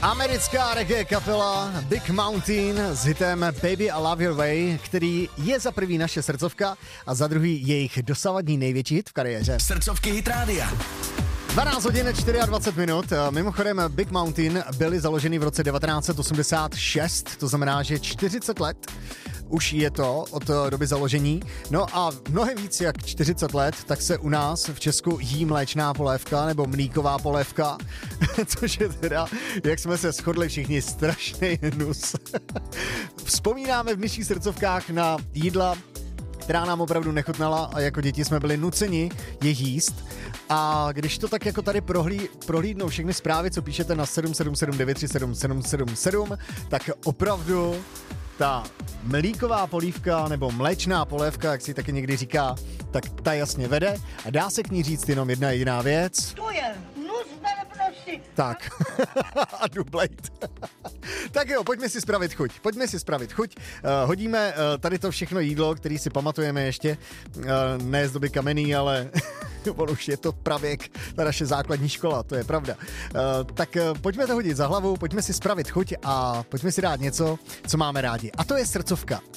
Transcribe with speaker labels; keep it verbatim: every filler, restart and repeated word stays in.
Speaker 1: Americká reggae kapela Big Mountain s hitem Baby I Love Your Way, který je za prvý naše srdcovka a za druhý jejich dosavadní největší hit v kariéře.
Speaker 2: Srdcovky Hit Rádia.
Speaker 1: dvanáct hodin dvacet čtyři minut. Mimochodem Big Mountain byly založeny v roce devatenáct set osmdesát šest, to znamená, že čtyřicet let už je to od doby založení. No a mnohem víc jak čtyřicet let, tak se u nás v Česku jí mléčná polévka nebo mlíková polévka, což je teda, jak jsme se shodli všichni, strašný hnus. Vzpomínáme v dnešních srdcovkách na jídla, která nám opravdu nechutnala a jako děti jsme byli nuceni je jíst. A když to tak jako tady prohlí, prohlídnou všechny zprávy, co píšete na sedm sedm sedm devět tři sedm sedm sedm sedm, tak opravdu ta mlíková polívka nebo mléčná polévka, jak si taky někdy říká, tak ta jasně vede a dá se k ní říct jenom jedna jediná věc.
Speaker 3: To je hnus velebnosti.
Speaker 1: Tak. A dublejt. Tak jo, pojďme si spravit chuť. Pojďme si spravit chuť. Uh, hodíme uh, tady to všechno jídlo, který si pamatujeme ještě. Uh, ne z doby kamenný, ale on už je to pravěk, ta naše základní škola, to je pravda. Uh, tak uh, pojďme to hodit za hlavu, pojďme si spravit chuť a pojďme si dát něco, co máme rádi. A to je srdcovka.